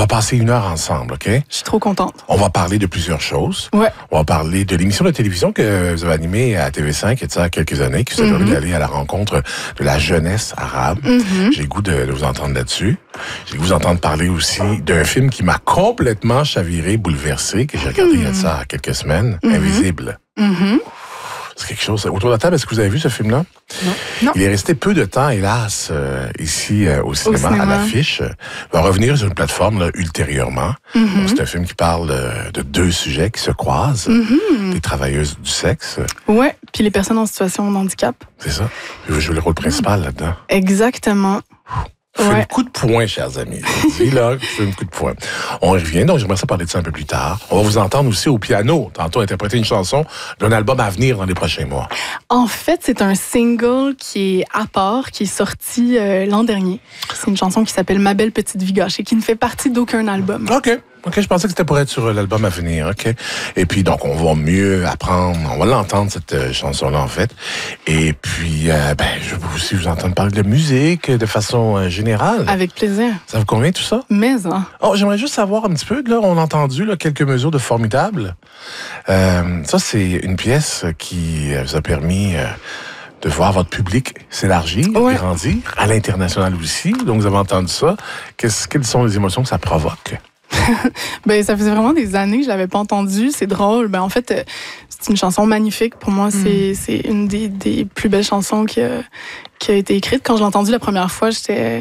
va passer 1 heure ensemble, OK? Je suis trop contente. On va parler de plusieurs choses. Ouais. On va parler de l'émission de télévision que vous avez animée à TV5 il y a quelques années, qui s'appelle d'aller à la rencontre de la jeunesse arabe. J'ai le goût de vous entendre là-dessus. J'ai le goût de vous entendre parler aussi d'un film qui m'a complètement chaviré, bouleversé, que j'ai regardé il y a ça quelques semaines, Invisible. C'est quelque chose. Autour de la table, est-ce que vous avez vu ce film-là? Non. Il est resté peu de temps, hélas, ici au cinéma, à l'affiche. Il va revenir sur une plateforme là, ultérieurement. Donc, c'est un film qui parle de 2 sujets qui se croisent. Les travailleuses du sexe. Ouais, puis les personnes en situation de handicap. C'est ça. Je joue le rôle principal là-dedans. Exactement. Fais un coup de poing, chers amis. Je dis là, fais un coup de poing. On y revient, donc j'aimerais ça parler de ça un peu plus tard. On va vous entendre aussi au piano, tantôt interpréter une chanson d'un album à venir dans les prochains mois. En fait, c'est un single qui est à part, qui est sorti l'an dernier. C'est une chanson qui s'appelle Ma belle petite vie gâchée, qui ne fait partie d'aucun album. OK, je pensais que c'était pour être sur l'album à venir, OK. Et puis, donc, on va mieux apprendre, on va l'entendre, cette chanson-là, en fait. Et puis, je veux aussi vous entendre parler de musique de façon générale. Avec plaisir. Ça vous convient, tout ça? Mais, hein. Oh, j'aimerais juste savoir un petit peu, là, on a entendu là, quelques mesures de Formidable. Ça, c'est une pièce qui vous a permis... de voir votre public s'élargir, grandir, à l'international aussi. Donc, vous avez entendu ça. Quelles sont les émotions que ça provoque? Ça faisait vraiment des années que je l'avais pas entendu. C'est drôle. En fait, c'est une chanson magnifique. Pour moi, c'est une des plus belles chansons qui a été écrite. Quand je l'ai entendue la première fois, j'étais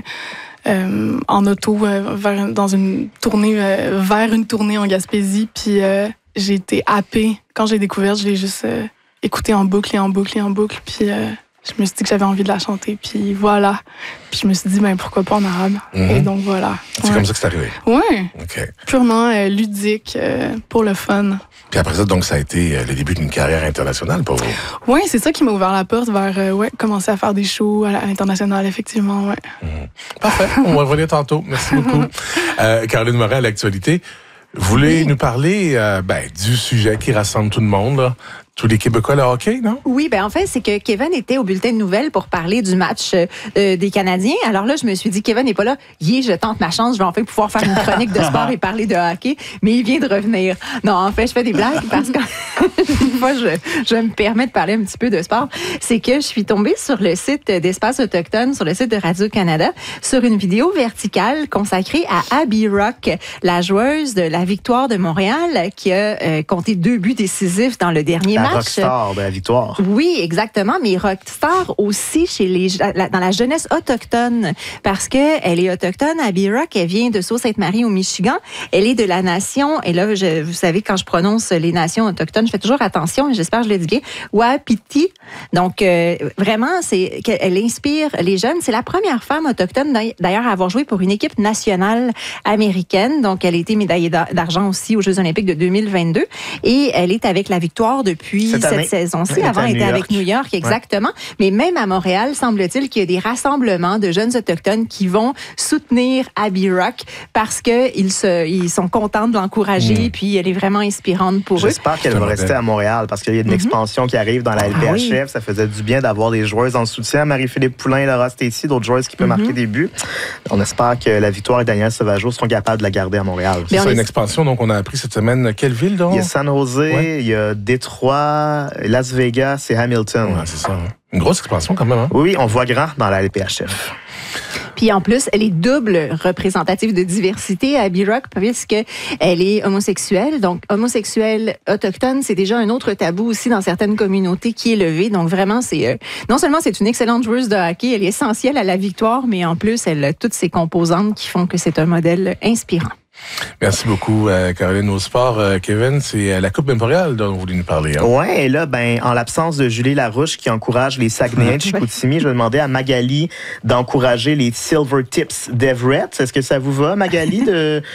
en auto dans une tournée vers une tournée en Gaspésie. Puis j'ai été happée. Quand j'ai découvert, je l'ai juste écoutée en boucle et en boucle et en boucle. Puis je me suis dit que j'avais envie de la chanter, puis voilà. Puis je me suis dit, pourquoi pas en arabe? Et donc voilà. C'est comme ça que c'est arrivé? Oui. OK. Purement ludique, pour le fun. Puis après ça, donc, ça a été le début d'une carrière internationale pour vous? Oui, c'est ça qui m'a ouvert la porte vers commencer à faire des shows à l'international, effectivement, ouais. Parfait. On va revenir tantôt. Merci beaucoup. Caroline Moret, à l'actualité. Vous voulez nous parler du sujet qui rassemble tout le monde, là? Tous les Québécois, le hockey, non? Oui, en fait, c'est que Kevin était au bulletin de nouvelles pour parler du match des Canadiens. Alors là, je me suis dit, Kevin n'est pas là. Je tente ma chance. Je vais enfin pouvoir faire une chronique de sport et parler de hockey. Mais il vient de revenir. Non, en fait, je fais des blagues parce que une fois, je me permets de parler un petit peu de sport. C'est que je suis tombée sur le site d'Espace Autochtone, sur le site de Radio-Canada, sur une vidéo verticale consacrée à Abby Rock, la joueuse de la Victoire de Montréal, qui a compté 2 buts décisifs dans le dernier match. Rockstar de la Victoire. Oui, exactement, mais rockstar aussi dans la jeunesse autochtone, parce que elle est autochtone. Abby Rock, elle vient de Sault-Sainte-Marie au Michigan. Elle est de la nation, et là, vous savez, quand je prononce les nations autochtones, je fais toujours attention, et j'espère que je le dis bien, Wapiti. Donc, vraiment, c'est qu'elle inspire les jeunes. C'est la première femme autochtone, d'ailleurs, à avoir joué pour une équipe nationale américaine. Donc, elle a été médaillée d'argent aussi aux Jeux olympiques de 2022, et elle est avec la Victoire depuis cette saison-ci. Avant, elle était avec New York, exactement. Ouais. Mais même à Montréal, semble-t-il qu'il y a des rassemblements de jeunes autochtones qui vont soutenir Abby Rock parce qu'ils sont contents de l'encourager, puis elle est vraiment inspirante pour eux. J'espère qu'elle va rester à Montréal parce qu'il y a une expansion qui arrive dans la LPHF. Oui. Ça faisait du bien d'avoir des joueuses en soutien. Marie-Philippe Poulin, Laura Stacey, d'autres joueuses qui peuvent marquer des buts. On espère que la Victoire et Daniel Sauvageau seront capables de la garder à Montréal. C'est ça, une expansion. Donc, on a appris cette semaine quelle ville, donc? Il y a San Jose, il y a Détroit, Las Vegas et Hamilton. Ouais, c'est ça. Hein. Une grosse expansion quand même. Hein? Oui, on voit grand dans la LPHF. Puis en plus, elle est double représentative de diversité à Abby Rock puisqu'elle est homosexuelle. Donc, homosexuelle autochtone, c'est déjà un autre tabou aussi dans certaines communautés qui est levé. Donc vraiment, non seulement c'est une excellente joueuse de hockey, elle est essentielle à la victoire, mais en plus, elle a toutes ses composantes qui font que c'est un modèle inspirant. Merci beaucoup, Caroline. Au sport, Kevin, c'est la Coupe Memorial dont vous voulez nous parler. Hein? Oui, et là, en l'absence de Julie Larouche qui encourage les Saguenayens de Chicoutimi, je vais demander à Magali d'encourager les Silver Tips d'Everett. Est-ce que ça vous va, Magali,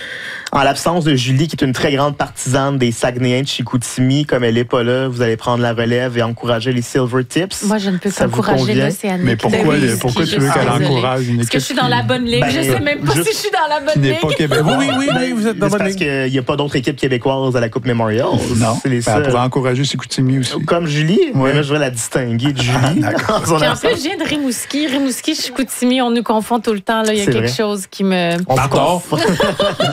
en l'absence de Julie, qui est une très grande partisane des Saguenayens de Chicoutimi, comme elle n'est pas là, vous allez prendre la relève et encourager les Silver Tips? Moi, je ne peux qu'encourager l'Océanique. Mais pourquoi tu veux qu'elle encourage une équipe? Parce que je suis dans la bonne ligue. Je ne sais même pas si je suis dans la bonne ligue. Oui, vous êtes dans la bonne ligue. Parce qu'il n'y a pas d'autres équipes québécoises à la Coupe Memorial. Non, elle pourrait encourager Chicoutimi aussi. Comme Julie, mais là, je vais la distinguer de Julie. Puis en plus, je viens de Rimouski. Rimouski, Chicoutimi, on nous confond tout le temps. Il y a quelque chose qui me... Pardon?